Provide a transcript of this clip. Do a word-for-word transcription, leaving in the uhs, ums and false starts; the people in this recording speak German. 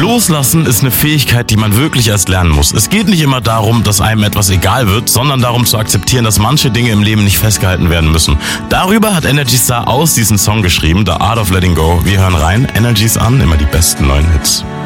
Loslassen ist eine Fähigkeit, die man wirklich erst lernen muss. Es geht nicht immer darum, dass einem etwas egal wird, sondern darum zu akzeptieren, dass manche Dinge im Leben nicht festgehalten werden müssen. Darüber hat Energy Star aus diesen Song geschrieben, The Art of Letting Go. Wir hören rein, Energy's an, immer die besten neuen Hits.